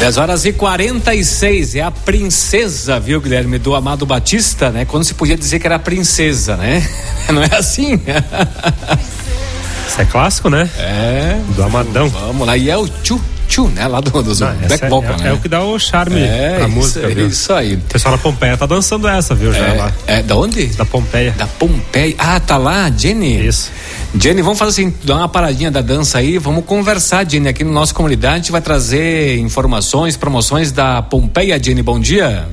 10h46, é a princesa, viu, Guilherme, do Amado Batista, né? Quando se podia dizer que era princesa, né? Não é assim? Isso é clássico, né? É. Do Amadão. Vamos lá, e é o tchu, né? Lá do back vocal, né? É o que dá o charme pra música, viu? Isso aí. O pessoal da Pompeia tá dançando essa, viu? Já lá. Da onde? Da Pompeia. Da Pompeia. Ah, tá lá, Jenny? Isso. Jenny, vamos fazer assim, dar uma paradinha da dança aí, vamos conversar, Jenny, aqui no nossa comunidade, a gente vai trazer informações, promoções da Pompeia. Jenny, bom dia.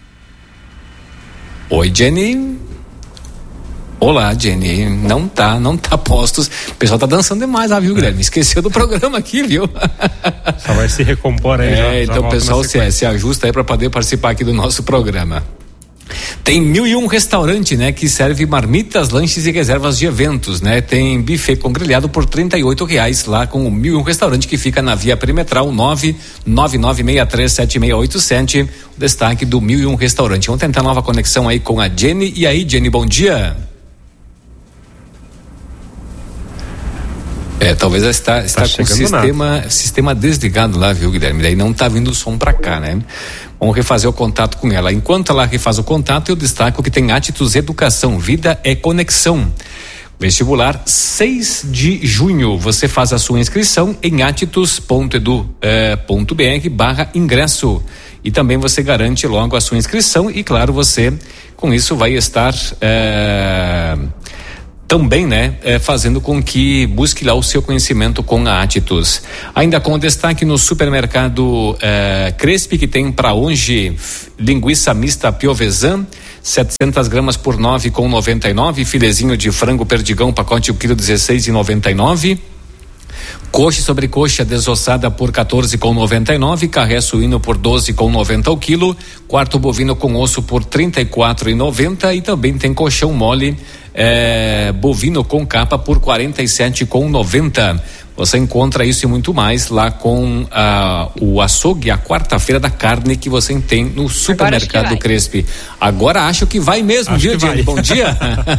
Oi, Jenny. Olá, Jenny, não tá postos, o pessoal tá dançando demais lá, viu, Guilherme? Esqueceu do programa aqui, viu? Só vai se recompor aí. Então o pessoal se ajusta aí para poder participar aqui do nosso programa. Tem 1001 restaurante, né, que serve marmitas, lanches e reservas de eventos, né? Tem buffet com grelhado por R$38 lá com o 1001 restaurante, que fica na Via Perimetral 999637687. O destaque do 1001 restaurante. Vamos tentar nova conexão aí com a Jenny. E aí, Jenny, bom dia. Talvez está com o sistema desligado lá, viu, Guilherme? Daí não tá vindo o som pra cá, né? Vamos refazer o contato com ela. Enquanto ela refaz o contato, eu destaco que tem Atitus Educação, Vida é Conexão. Vestibular 6 de junho. Você faz a sua inscrição em atitus.edu.br/ingresso. E também você garante logo a sua inscrição e, claro, você com isso vai estar também, né, fazendo com que busque lá o seu conhecimento com a Atitus. Ainda com destaque no supermercado Crespi, que tem para hoje linguiça mista Piovesan, 700 gramas por R$9,99, filezinho de frango perdigão, pacote 1 quilo R$16,99. Coxa e sobrecoxa desossada por R$14,99, carré suíno por R$12,90 o quilo, quarto bovino com osso por R$34,90 e também tem colchão mole bovino com capa por R$47,90. Você encontra isso e muito mais lá com o açougue, a quarta-feira da carne, que você tem no supermercado Crespi. Agora acho que vai mesmo, viu, Jenny? Bom dia.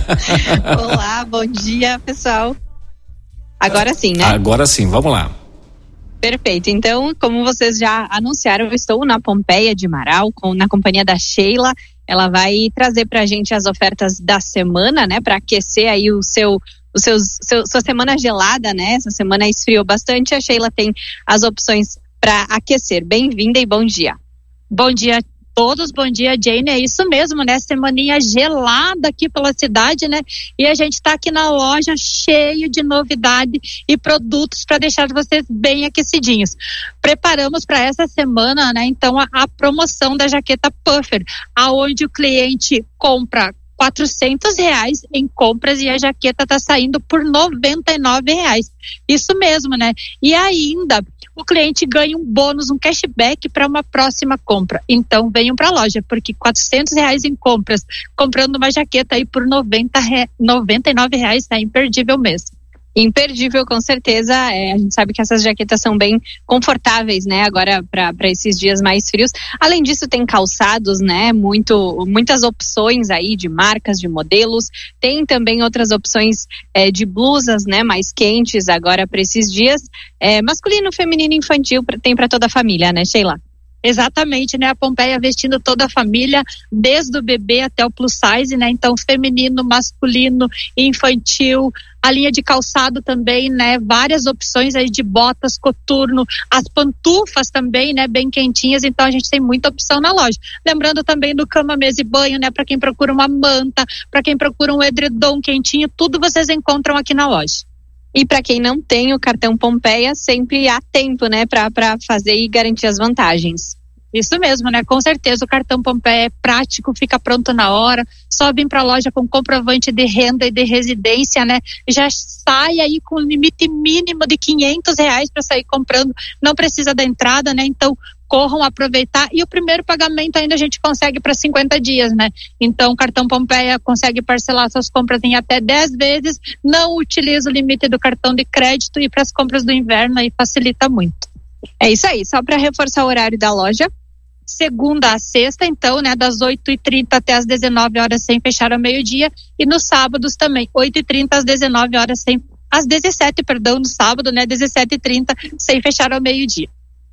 Olá, bom dia, pessoal. Agora sim, né? Agora sim, vamos lá. Perfeito. Então, como vocês já anunciaram, eu estou na Pompeia de Marau, na companhia da Sheila. Ela vai trazer pra gente as ofertas da semana, né? Para aquecer aí sua semana gelada, né? Essa semana esfriou bastante. A Sheila tem as opções para aquecer. Bem-vinda e bom dia. Bom dia a todos, bom dia, Jane. É isso mesmo, né? Semaninha gelada aqui pela cidade, né? E a gente tá aqui na loja cheio de novidade e produtos para deixar vocês bem aquecidinhos. Preparamos para essa semana, né? Então, a promoção da jaqueta Puffer, aonde o cliente compra R$400 em compras e a jaqueta tá saindo por R$99. Isso mesmo, né? E ainda o cliente ganha um bônus, um cashback para uma próxima compra. Então venham para a loja, porque R$400 em compras, comprando uma jaqueta aí por R$99 tá imperdível mesmo. Imperdível, com certeza. A gente sabe que essas jaquetas são bem confortáveis, né? Agora para esses dias mais frios. Além disso, tem calçados, né? Muitas opções aí de marcas, de modelos. Tem também outras opções de blusas, né? Mais quentes agora para esses dias. Masculino, feminino, infantil, tem para toda a família, né, Sheila? Exatamente, né? A Pompeia vestindo toda a família, desde o bebê até o plus size, né? Então, feminino, masculino, infantil, a linha de calçado também, né? Várias opções aí de botas, coturno, as pantufas também, né? Bem quentinhas, então a gente tem muita opção na loja. Lembrando também do cama, mesa e banho, né? Para quem procura uma manta, para quem procura um edredom quentinho, tudo vocês encontram aqui na loja. E para quem não tem o cartão Pompeia, sempre há tempo, né, para fazer e garantir as vantagens. Isso mesmo, né? Com certeza o cartão Pompeia é prático, fica pronto na hora, só vem para a loja com comprovante de renda e de residência, né? Já sai aí com limite mínimo de R$500 para sair comprando, não precisa da entrada, né? Então corram aproveitar, e o primeiro pagamento ainda a gente consegue para 50 dias, né? Então o cartão Pompeia consegue parcelar suas compras em até 10 vezes, não utiliza o limite do cartão de crédito, e para as compras do inverno aí facilita muito. É isso aí, só para reforçar o horário da loja. Segunda a sexta, então, né, das 8h30 até as 19 horas sem fechar ao meio-dia, e nos sábados também, 8h30 às 19 horas às 17, no sábado, né, 17h30 sem fechar ao meio-dia.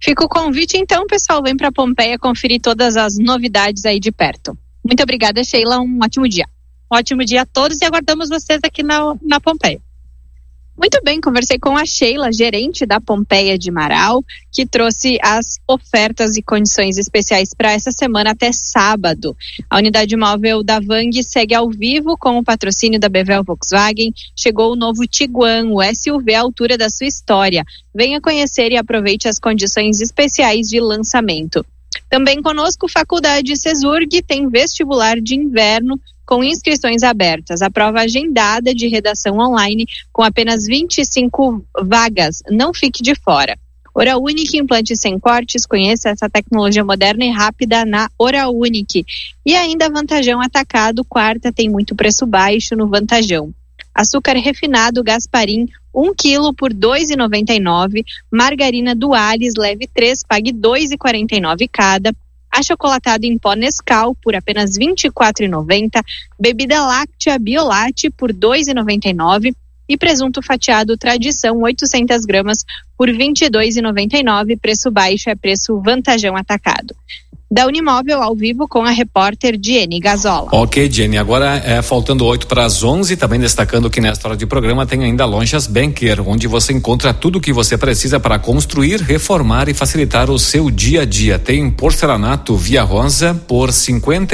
Fica o convite então, pessoal, vem para Pompeia conferir todas as novidades aí de perto. Muito obrigada, Sheila, um ótimo dia. Ótimo dia a todos e aguardamos vocês aqui na Pompeia. Muito bem, conversei com a Sheila, gerente da Pompeia de Marau, que trouxe as ofertas e condições especiais para essa semana até sábado. A unidade móvel da Vang segue ao vivo com o patrocínio da Bevel Volkswagen. Chegou o novo Tiguan, o SUV à altura da sua história. Venha conhecer e aproveite as condições especiais de lançamento. Também conosco, Faculdade Cesurg tem vestibular de inverno com inscrições abertas. A prova agendada de redação online com apenas 25 vagas. Não fique de fora. Oral Unique, implante sem cortes. Conheça essa tecnologia moderna e rápida na Oral Unique. E ainda Vantajão Atacado, quarta, tem muito preço baixo no Vantajão. Açúcar refinado Gasparim, 1 quilo por R$ 2,99. Margarina Duales, leve 3, pague R$ 2,49 cada. Achocolatado em pó Nescau por apenas R$ 24,90. Bebida láctea Biolate por R$ 2,99. E presunto fatiado Tradição, 800 gramas por R$ 22,99. Preço baixo é preço Vantajão Atacado. Da Unimóvel ao vivo com a repórter Jenny Gazola. Ok, Jenny, agora faltando 8 para as 11, também destacando que nesta hora de programa tem ainda Lojas Benker, onde você encontra tudo o que você precisa para construir, reformar e facilitar o seu dia a dia. Tem porcelanato Via Rosa por R$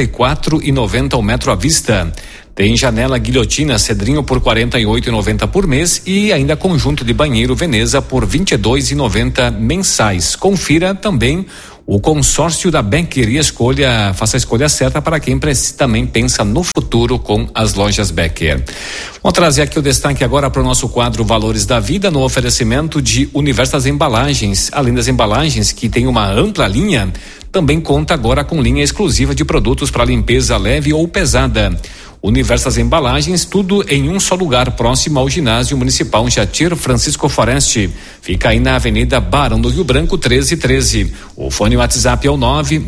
54,90 ao metro à vista. Tem janela guilhotina Cedrinho por R$ 48,90 por mês e ainda conjunto de banheiro Veneza por R$ 22,90 mensais. Confira também o consórcio da Becker e faça a escolha certa para quem também pensa no futuro com as lojas Becker. Vamos trazer aqui o destaque agora para o nosso quadro Valores da Vida, no oferecimento de Universo das Embalagens. Além das embalagens, que tem uma ampla linha, também conta agora com linha exclusiva de produtos para limpeza leve ou pesada. Universo das Embalagens, tudo em um só lugar, próximo ao ginásio municipal Jatir Francisco Foreste. Fica aí na Avenida Barão do Rio Branco, 1313. O fone WhatsApp é o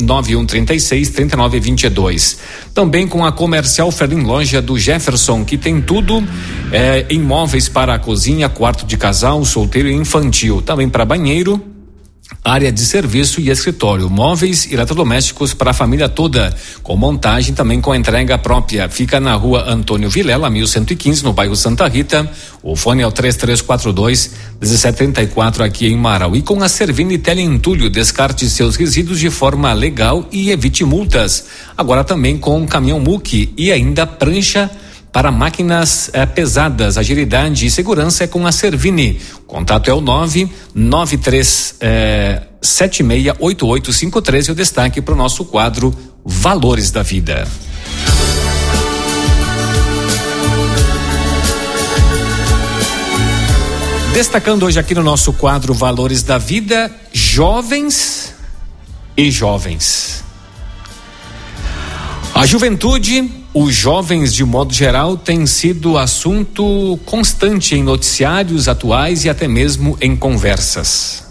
99136-3922. Também com a Comercial Ferlin Loja do Jefferson, que tem tudo em móveis para a cozinha, quarto de casal, solteiro e infantil. Também para banheiro, área de serviço e escritório, móveis e eletrodomésticos para a família toda, com montagem também com entrega própria. Fica na rua Antônio Vilela, 1115, no bairro Santa Rita. O fone é o 3342-1734 aqui em Marau. E com a Servini Teleentulho, descarte seus resíduos de forma legal e evite multas. Agora também com caminhão MUC e ainda prancha para máquinas pesadas. Agilidade e segurança é com a Servini. O contato é o 993768853 e o destaque para o nosso quadro Valores da Vida. Destacando hoje aqui no nosso quadro Valores da Vida, jovens e jovens. A juventude, os jovens de modo geral, têm sido assunto constante em noticiários atuais e até mesmo em conversas.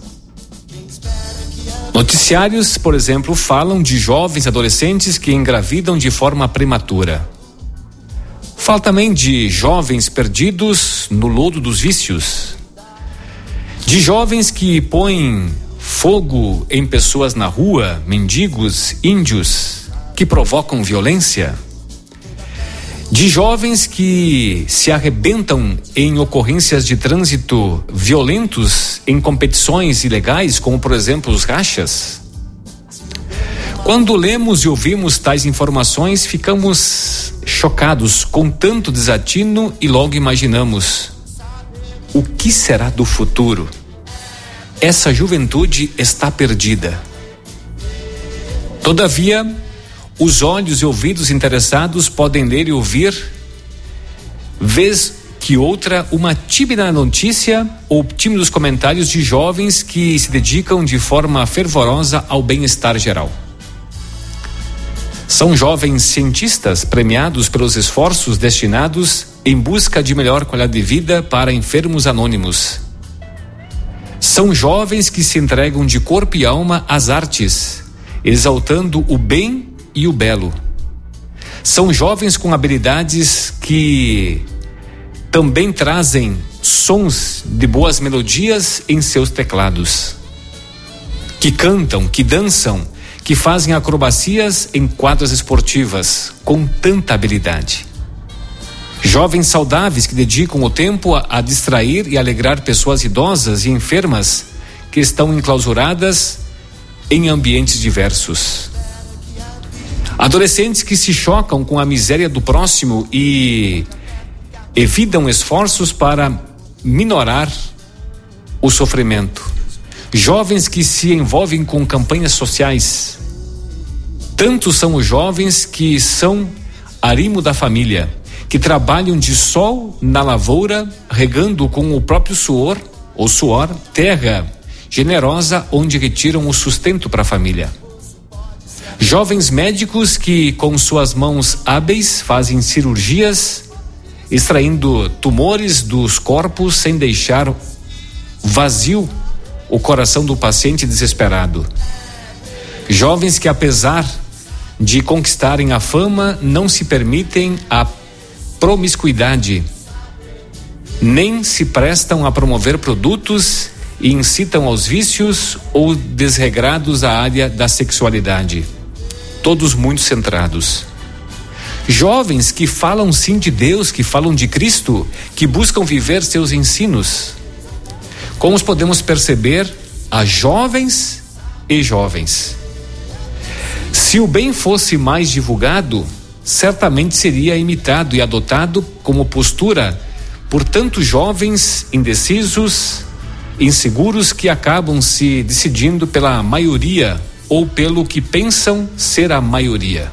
Noticiários, por exemplo, falam de jovens adolescentes que engravidam de forma prematura. Fala também de jovens perdidos no lodo dos vícios. De jovens que põem fogo em pessoas na rua, mendigos, índios, que provocam violência. De jovens que se arrebentam em ocorrências de trânsito violentos em competições ilegais, como por exemplo os rachas. Quando lemos e ouvimos tais informações, ficamos chocados com tanto desatino e logo imaginamos: o que será do futuro? Essa juventude está perdida. Todavia, os olhos e ouvidos interessados podem ler e ouvir, vez que outra, uma tímida notícia ou tímidos comentários de jovens que se dedicam de forma fervorosa ao bem-estar geral. São jovens cientistas premiados pelos esforços destinados em busca de melhor qualidade de vida para enfermos anônimos. São jovens que se entregam de corpo e alma às artes, exaltando o bem e o belo. São jovens com habilidades que também trazem sons de boas melodias em seus teclados. que cantam, que dançam, que fazem acrobacias em quadras esportivas com tanta habilidade. Jovens saudáveis que dedicam o tempo a distrair e alegrar pessoas idosas e enfermas que estão enclausuradas em ambientes diversos. Adolescentes que se chocam com a miséria do próximo e evitam esforços para minorar o sofrimento. Jovens que se envolvem com campanhas sociais. Tantos são os jovens que são arrimo da família, que trabalham de sol na lavoura, regando com o próprio suor, terra generosa onde retiram o sustento para a família. Jovens médicos que com suas mãos hábeis fazem cirurgias, extraindo tumores dos corpos sem deixar vazio o coração do paciente desesperado. Jovens que, apesar de conquistarem a fama, não se permitem a promiscuidade, nem se prestam a promover produtos e incitam aos vícios ou desregrados à área da sexualidade. Todos muito centrados. Jovens que falam sim de Deus, que falam de Cristo, que buscam viver seus ensinos. Como podemos perceber, há jovens e jovens. Se o bem fosse mais divulgado, certamente seria imitado e adotado como postura por tantos jovens indecisos, inseguros que acabam se decidindo pela maioria ou pelo que pensam ser a maioria.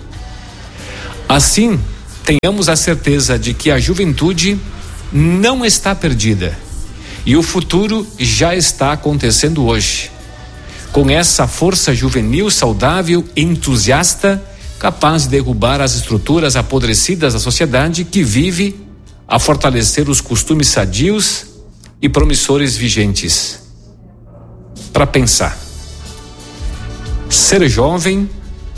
Assim, tenhamos a certeza de que a juventude não está perdida e o futuro já está acontecendo hoje. Com essa força juvenil, saudável, entusiasta, capaz de derrubar as estruturas apodrecidas da sociedade que vive a fortalecer os costumes sadios e promissores vigentes. Para pensar, ser jovem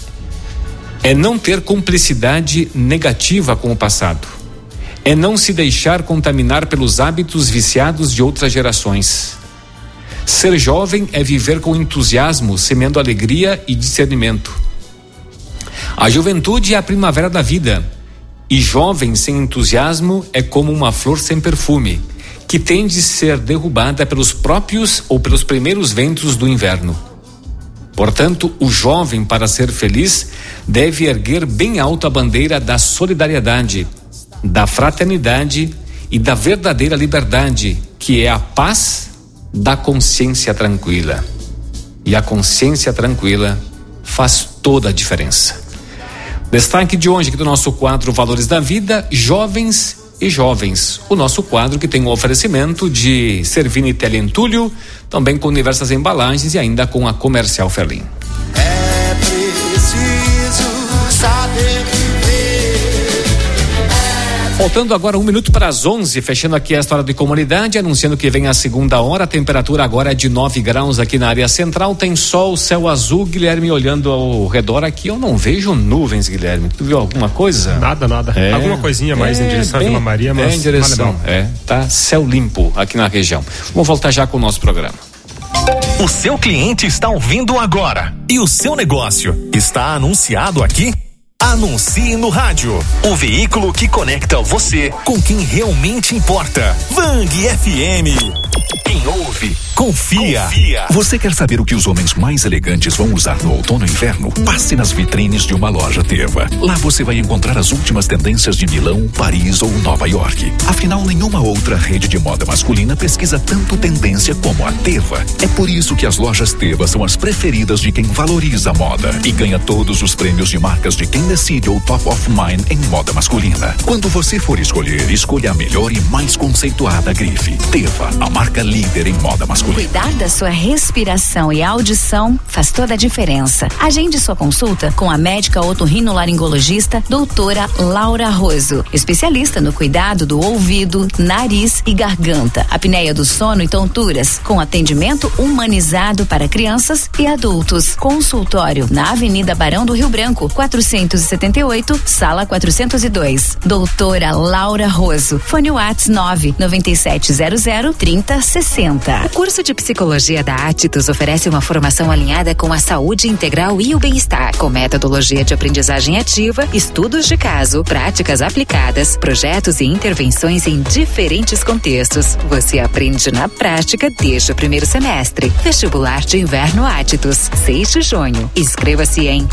é não ter cumplicidade negativa com o passado, é não se deixar contaminar pelos hábitos viciados de outras gerações. Ser jovem é viver com entusiasmo, semeando alegria e discernimento. A juventude é a primavera da vida, e jovem sem entusiasmo é como uma flor sem perfume, que tende a ser derrubada pelos próprios ou pelos primeiros ventos do inverno. Portanto, o jovem, para ser feliz, deve erguer bem alto a bandeira da solidariedade, da fraternidade e da verdadeira liberdade, que é a paz da consciência tranquila. E a consciência tranquila faz toda a diferença. Destaque de hoje aqui do nosso quadro Valores da Vida, Jovens e Jovens. O nosso quadro que tem um oferecimento de Servini Teleentulho, também com diversas embalagens e ainda com a Comercial Ferlin. É preciso saber viver. Faltando agora 1 minuto para as 11, fechando aqui a história de comunidade, anunciando que vem a segunda hora, a temperatura agora é de 9 graus aqui na área central, tem sol, céu azul. Guilherme, olhando ao redor aqui, eu não vejo nuvens, Guilherme. Tu viu alguma coisa? Nada. Alguma coisinha mais em direção a Vila Maria, mas em direção, tá céu limpo aqui na região. Vamos voltar já com o nosso programa. O seu cliente está ouvindo agora e o seu negócio está anunciado aqui? Anuncie no rádio, o veículo que conecta você com quem realmente importa. Vang FM. Quem ouve, confia. Você quer saber o que os homens mais elegantes vão usar no outono e inverno? Passe nas vitrines de uma loja Teva. Lá você vai encontrar as últimas tendências de Milão, Paris ou Nova York. Afinal, nenhuma outra rede de moda masculina pesquisa tanto tendência como a Teva. É por isso que as lojas Teva são as preferidas de quem valoriza a moda e ganha todos os prêmios de marcas de quem decide o Top of Mind em moda masculina. Quando você for escolher, escolha a melhor e mais conceituada grife. Teva, a marca líder em moda masculina. Cuidar da sua respiração e audição faz toda a diferença. Agende sua consulta com a médica otorrinolaringologista doutora Laura Roso, especialista no cuidado do ouvido, nariz e garganta, apneia do sono e tonturas, com atendimento humanizado para crianças e adultos. Consultório na Avenida Barão do Rio Branco, 478, sala 402. Doutora Laura Roso. Fone WhatsApp 99700 3060. 60. O curso de psicologia da Atitus oferece uma formação alinhada com a saúde integral e o bem-estar, com metodologia de aprendizagem ativa, estudos de caso, práticas aplicadas, projetos e intervenções em diferentes contextos. Você aprende na prática desde o primeiro semestre. Vestibular de Inverno Atitus, 6 de junho. Inscreva-se em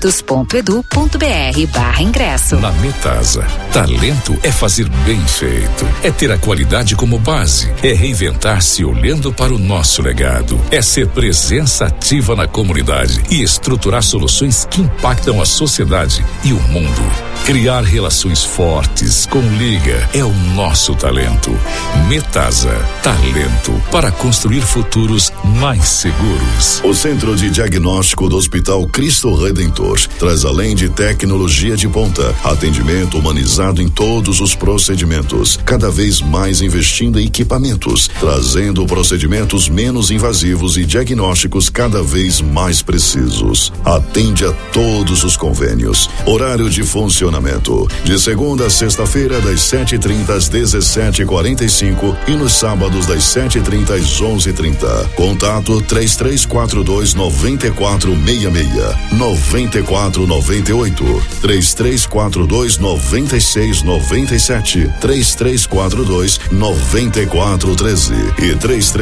atitus.edu.br/ingresso. Na Metasa, talento é fazer bem feito, é ter a qualidade como base, é reinventar-se olhando para o nosso legado, é ser presença ativa na comunidade e estruturar soluções que impactam a sociedade e o mundo. Criar relações fortes com Liga é o nosso talento. Metasa, talento para construir futuros mais seguros. O Centro de Diagnóstico do Hospital Cristo Redentor traz, além de tecnologia de ponta, atendimento humanizado em todos os procedimentos, cada vez mais investindo em equipamentos, trazendo procedimentos menos invasivos e diagnósticos cada vez mais precisos. Atende a todos os convênios. Horário de funcionamento de segunda a sexta-feira das 7h30 às 17h45 e nos sábados das 7h30 às 11h30. Contato 3342-9466, 9498, 3342-9697, 3342-9413 e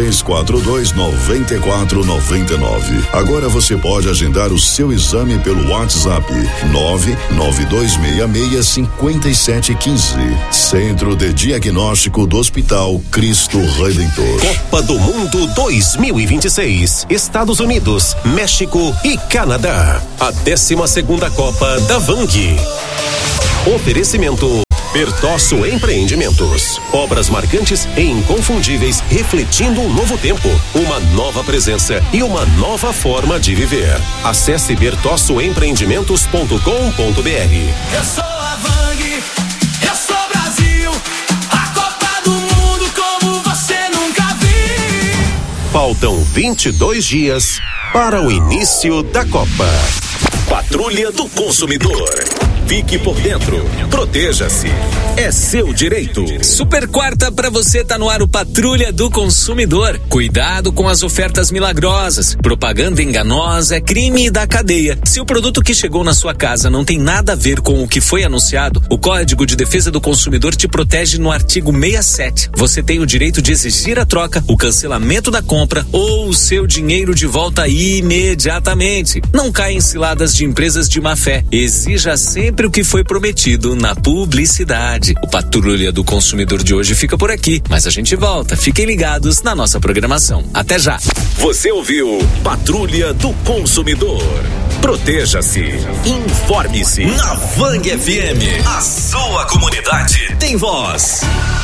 3342-9499. Agora você pode agendar o seu exame pelo WhatsApp 99266 5715. Centro de Diagnóstico do Hospital Cristo Redentor. Copa do Mundo 2026. Estados Unidos, México e Canadá. A 12ª Copa da Vang. Oferecimento Bertosso Empreendimentos. Obras marcantes e inconfundíveis, refletindo um novo tempo, uma nova presença e uma nova forma de viver. Acesse bertossoempreendimentos.com.br. Eu sou a Vang, eu sou Brasil, a Copa do Mundo como você nunca viu. Faltam 22 dias para o início da Copa. Patrulha do Consumidor. Fique por dentro. Proteja-se. É seu direito. Super quarta para você, tá no ar o Patrulha do Consumidor. Cuidado com as ofertas milagrosas. Propaganda enganosa é crime da cadeia. Se o produto que chegou na sua casa não tem nada a ver com o que foi anunciado, o Código de Defesa do Consumidor te protege no artigo 67. Você tem o direito de exigir a troca, o cancelamento da compra ou o seu dinheiro de volta imediatamente. Não caia em ciladas de empresas de má fé. Exija sempre o que foi prometido na publicidade. O Patrulha do Consumidor de hoje fica por aqui, mas a gente volta. Fiquem ligados na nossa programação. Até já. Você ouviu Patrulha do Consumidor. Proteja-se. Informe-se na Vang FM. A sua comunidade tem voz.